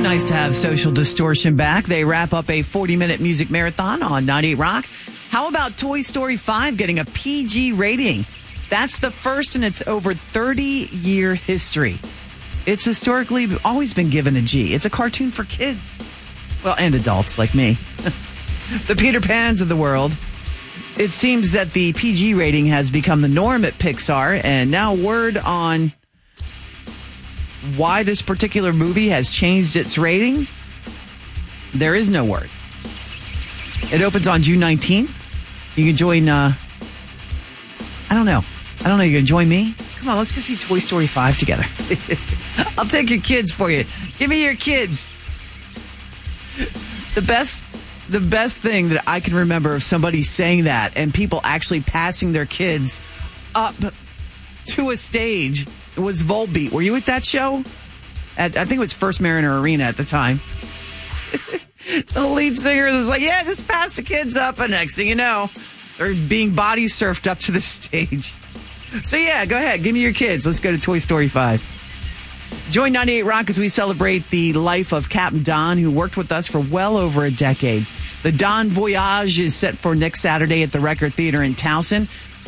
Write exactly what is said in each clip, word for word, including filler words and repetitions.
nice to have Social Distortion back. They wrap up a forty-minute music marathon on ninety-eight Rock. How about Toy Story five getting a P G rating? That's the first in its over thirty-year history. It's historically always been given a G. It's a cartoon for kids. Well, and adults like me. The Peter Pans of the world. It seems that the P G rating has become the norm at Pixar, and now word on why this particular movie has changed its rating, there is no word. It opens on June nineteenth. You can join, uh, I don't know. I don't know. You can join me? Come on, let's go see Toy Story five together. I'll take your kids for you. Give me your kids. The best, the best thing that I can remember of somebody saying that and people actually passing their kids up to a stage was Volbeat. Were you at that show? At, I think it was First Mariner Arena at the time. The lead singer was like, yeah, just pass the kids up. And next thing you know, they're being body surfed up to the stage. So yeah, go ahead. Give me your kids. Let's go to Toy Story five. Join ninety-eight Rock as we celebrate the life of Captain Don, who worked with us for well over a decade. The Don Voyage is set for next Saturday at the Record Theater in Towson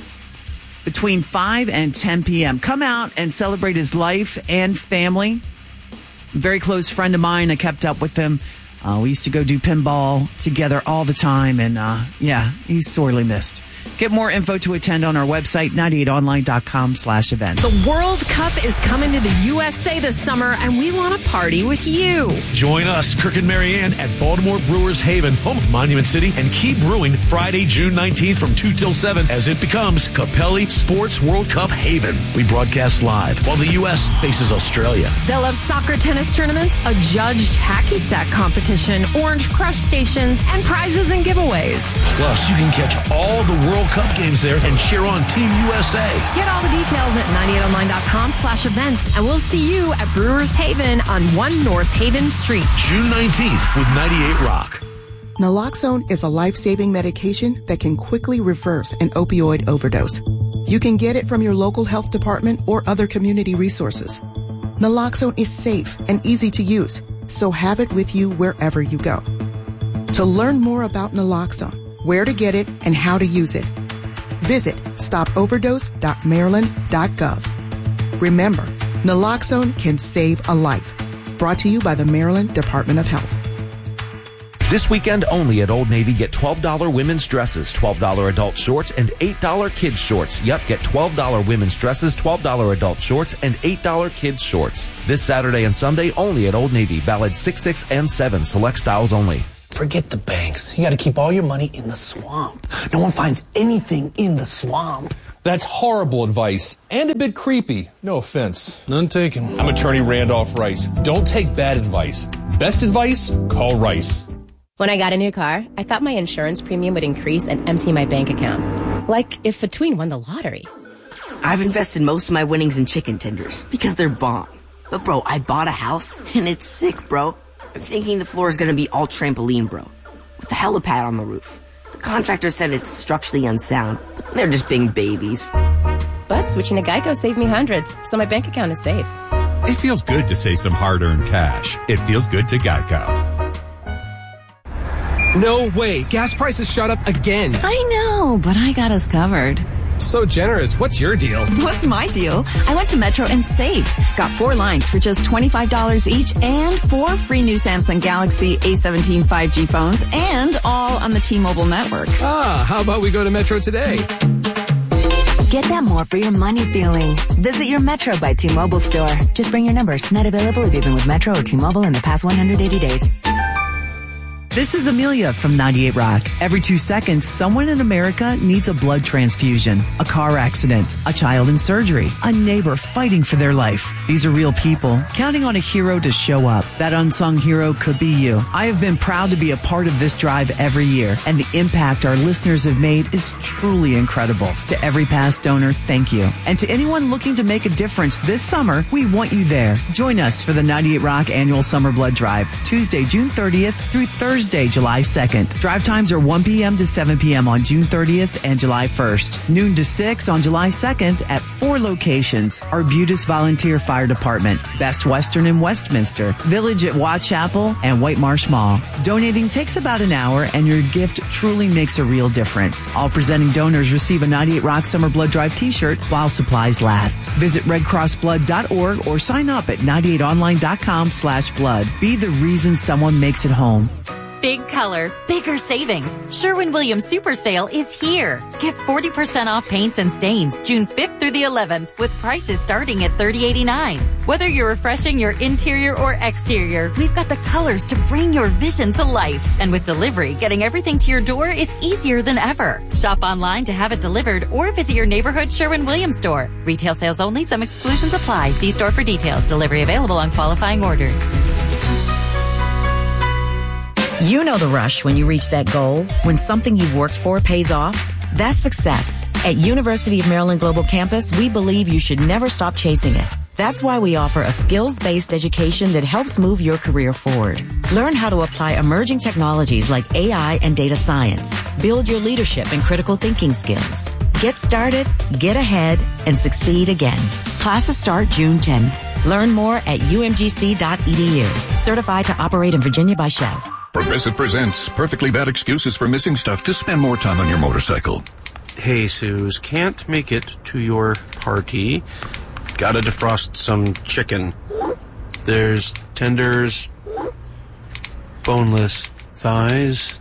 between five and ten p.m. Come out and celebrate his life and family. Very close friend of mine. I kept up with him. Uh, we used to go do pinball together all the time. And uh, yeah, he's sorely missed. Get more info to attend on our website, ninety-eight online dot com slash events. The World Cup is coming to the U S A this summer, and we want to party with you. Join us, Kirk and Marianne, at Baltimore Brewers Haven, home of Monument City, and keep brewing Friday, June nineteenth from two till seven as it becomes Capelli Sports World Cup Haven. We broadcast live while the U S faces Australia. They'll have soccer tennis tournaments, a judged hacky sack competition, Orange Crush stations, and prizes and giveaways. Plus, you can catch all the World Cup games there and cheer on Team U S A. Get all the details at ninety-eight online dot com slash events, and we'll see you at Brewers Haven on one North Haven Street. June nineteenth with ninety-eight Rock. Naloxone is a life-saving medication that can quickly reverse an opioid overdose. You can get it from your local health department or other community resources. Naloxone is safe and easy to use, so have it with you wherever you go. To learn more about naloxone, where to get it, and how to use it, visit stop overdose dot maryland dot gov. Remember, naloxone can save a life. Brought to you by the Maryland Department of Health. This weekend only at Old Navy, get twelve dollars women's dresses, twelve dollars adult shorts, and eight dollars kids shorts. Yep, get twelve dollars women's dresses, twelve dollars adult shorts, and eight dollars kids shorts. This Saturday and Sunday only at Old Navy. Valid six, six, and seven. Select styles only. Forget the banks. You got to keep all your money in the swamp. No one finds anything in the swamp. That's horrible advice and a bit creepy. No offense. None taken. I'm attorney Randolph Rice. Don't take bad advice. Best advice? Call Rice. When I got a new car, I thought my insurance premium would increase and empty my bank account. Like if a tween won the lottery. I've invested most of my winnings in chicken tenders because they're bomb. But bro, I bought a house and it's sick, bro. I'm thinking the floor is going to be all trampoline, bro, with a helipad on the roof. The contractor said it's structurally unsound, but they're just being babies. But switching to Geico saved me hundreds, so my bank account is safe. It feels good to save some hard-earned cash. It feels good to Geico. No way. Gas prices shot up again. I know, but I got us covered. So generous. What's your deal? What's my deal? I went to Metro and saved. Got four lines for just twenty-five dollars each and four free new Samsung Galaxy A seventeen five G phones and all on the T-Mobile network. Ah, how about we go to Metro today? Get that more for your money feeling. Visit your Metro by T-Mobile store. Just bring your numbers. Not available if you've been with Metro or T-Mobile in the past one hundred eighty days. This is Amelia from ninety-eight Rock. Every two seconds, someone in America needs a blood transfusion, a car accident, a child in surgery, a neighbor fighting for their life. These are real people counting on a hero to show up. That unsung hero could be you. I have been proud to be a part of this drive every year, and the impact our listeners have made is truly incredible. To every past donor, thank you. And to anyone looking to make a difference this summer, we want you there. Join us for the ninety-eight Rock Annual Summer Blood Drive, Tuesday, June thirtieth through Thursday, July second. Drive times are one p.m. to seven p.m. on June thirtieth and July first. Noon to six on July second at four four locations: Arbutus Volunteer Fire Department, Best Western in Westminster, Village at Watch Chapel, and White Marsh Mall. Donating takes about an hour, and your gift truly makes a real difference. All presenting donors receive a ninety-eight Rock Summer Blood Drive t-shirt while supplies last. Visit red cross blood dot org or sign up at ninety-eight online dot com slash blood. Be the reason someone makes it home. Big color, bigger savings. Sherwin-Williams Super Sale is here. Get forty percent off paints and stains June fifth through the eleventh with prices starting at thirty eighty-nine. Whether you're refreshing your interior or exterior, we've got the colors to bring your vision to life. And with delivery, getting everything to your door is easier than ever. Shop online to have it delivered or visit your neighborhood Sherwin-Williams store. Retail sales only. Some exclusions apply. See store for details. Delivery available on qualifying orders. You know the rush when you reach that goal, when something you've worked for pays off. That's success. At University of Maryland Global Campus, we believe you should never stop chasing it. That's why we offer a skills-based education that helps move your career forward. Learn how to apply emerging technologies like A I and data science. Build your leadership and critical thinking skills. Get started, get ahead, and succeed again. Classes start June tenth. Learn more at u m g c dot e d u. Certified to operate in Virginia by Chev. Progressive presents perfectly bad excuses for missing stuff to spend more time on your motorcycle. Hey, Suze, can't make it to your party. Gotta defrost some chicken. There's tenders, boneless thighs.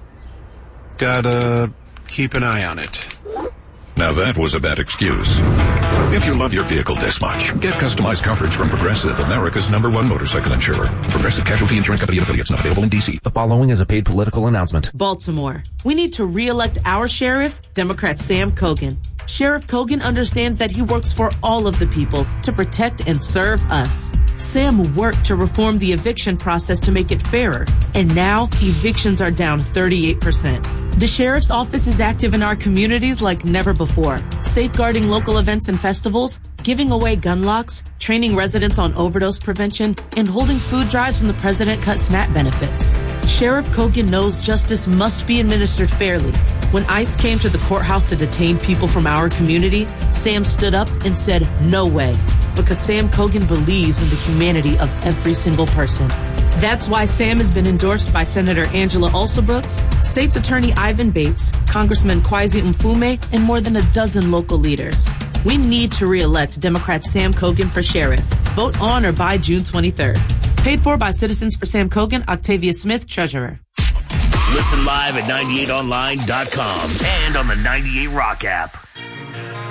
Gotta keep an eye on it. Now that was a bad excuse. If you love your vehicle this much, get customized coverage from Progressive, America's number one motorcycle insurer. Progressive Casualty Insurance Company and affiliates, not available in D C. The following is a paid political announcement. Baltimore. We need to re-elect our sheriff, Democrat Sam Cogan. Sheriff Cogan understands that he works for all of the people to protect and serve us. Sam worked to reform the eviction process to make it fairer, and now evictions are down thirty-eight percent. The sheriff's office is active in our communities like never before, safeguarding local events and festivals, giving away gun locks, training residents on overdose prevention, and holding food drives when the president cut SNAP benefits. Sheriff Cogan knows justice must be administered fairly. When ICE came to the courthouse to detain people from our community, Sam stood up and said, "No way," because Sam Cogan believes in the humanity of every single person. That's why Sam has been endorsed by Senator Angela Alsobrooks, State's Attorney Ivan Bates, Congressman Kwesi Mfume, and more than a dozen local leaders. We need to re-elect Democrat Sam Cogan for sheriff. Vote on or by June twenty-third. Paid for by Citizens for Sam Cogan, Octavia Smith, Treasurer. Listen live at ninety-eight online dot com and on the ninety-eight Rock app.